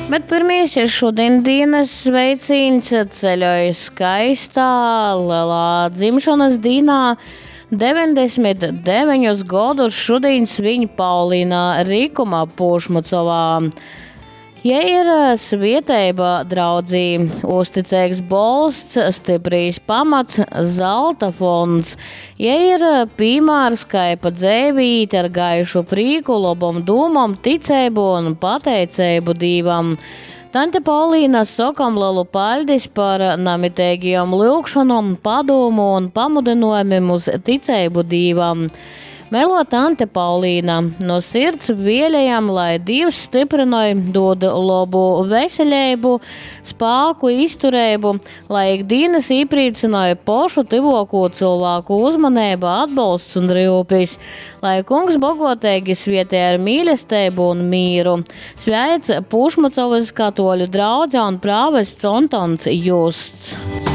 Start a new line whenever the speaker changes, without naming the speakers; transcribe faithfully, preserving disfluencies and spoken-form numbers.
Bet pirmīs ir šodien dienas sveiciens ceļoja skaistā lielā dzimšanas dienā. deviņdesmit deviņus gadus šodien svin Paulīna Rīkuma Pušmucovā. Ja ir svieteiba draudzī, uzticīgs bolsts, stiprīs pamats, zelta fonds. Ja ir piemērs, kā pa dzēvīt ar gaišu prīku, labam dūmam, ticeibu un pateiceibu dīvam. Tante Paulīna sokam lielu paļdis par namitēgajām lūgšanom, padomu un pamudinojumiem uz ticeibu dīvam. Melo tante Paulīna no sirds vēlējam, lai Dievs stiprinoja, dod labu veseļību, spāku, izturību, lai ikdienas īprīcināja pošu tivoko cilvēku uzmanību, atbalsts un rūpes, lai kungs bogotēgi svietē ar mīlestību un mīru. Sveic Pušmucovas katoļu draudze un prāvests Antons Justs.